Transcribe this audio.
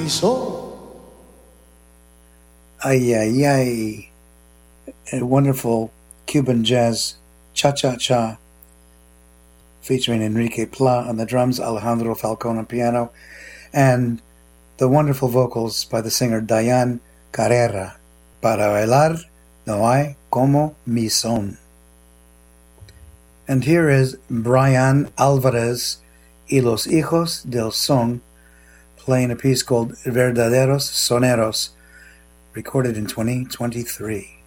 So, Ay, ay, ay. A wonderful Cuban jazz, Cha-Cha-Cha, featuring Enrique Pla on the drums, Alejandro Falcon on piano, and the wonderful vocals by the singer Diane Carrera. Para bailar no hay como mi son. And here is Brian Alvarez y los Hijos del Son, playing a piece called Verdaderos Soneros, recorded in 2023.